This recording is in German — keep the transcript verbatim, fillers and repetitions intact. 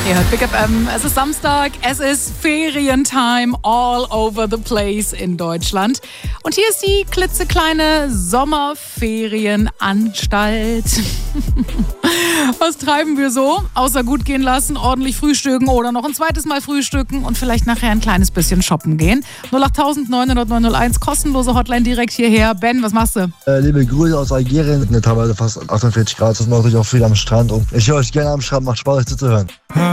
Ihr hört Big F M, es ist Samstag, es ist Ferientime all over the place in Deutschland. Und hier ist die klitzekleine Sommerferienanstalt. Was treiben wir so? Außer gut gehen lassen, ordentlich frühstücken oder noch ein zweites Mal frühstücken und vielleicht nachher ein kleines bisschen shoppen gehen. null acht neun null null neun null eins, kostenlose Hotline direkt hierher. Ben, was machst du? Äh, liebe Grüße aus Algerien, teilweise fast achtundvierzig Grad, das ist natürlich auch viel am Strand und ich höre euch gerne am Strand, macht Spaß euch zuzuhören.